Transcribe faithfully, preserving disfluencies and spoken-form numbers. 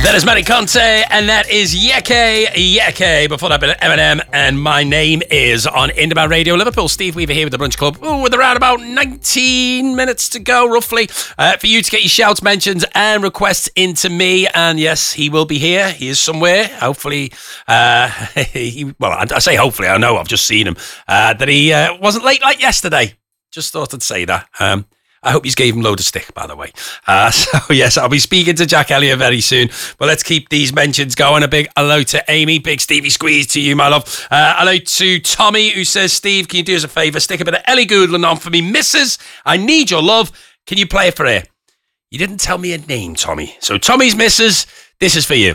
That is Manny Conte, and that is Yeke Yeke. Before that, bit of Eminem, and My Name Is on Indie Radio Liverpool. Steve Weaver here with the Brunch Club. Ooh, with around about nineteen minutes to go, roughly, uh, for you to get your shouts, mentions, and requests into me. And yes, he will be here. He is somewhere. Hopefully, uh, he, well, I, I say hopefully. I know I've just seen him. Uh, that he uh, wasn't late like yesterday. Just thought I'd say that. Um, I hope you gave him a load of stick, by the way. Uh, so, yes, I'll be speaking to Jack Elliott very soon. But let's keep these mentions going. A big hello to Amy. Big Stevie squeeze to you, my love. Uh, hello to Tommy, who says, Steve, can you do us a favour? Stick a bit of Ellie Goulding on for me. Missus, I need your love. Can you play it for her? You didn't tell me a name, Tommy. So, Tommy's Missus, this is for you.